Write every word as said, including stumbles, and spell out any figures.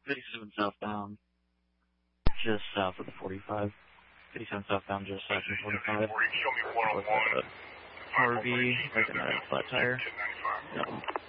fifty-seven southbound, just south of the forty-five. fifty-seven southbound, just south of the forty-five. With a R V, like a flat tire. No.